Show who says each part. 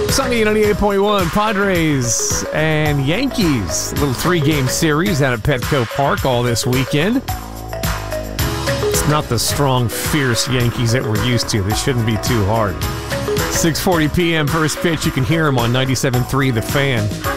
Speaker 1: Sunny 98.1, Padres and Yankees. A little 3-game series out at Petco Park all this weekend. It's not the strong, fierce Yankees that we're used to. This shouldn't be too hard. 6:40 p.m. first pitch. You can hear them on 97.3 The Fan.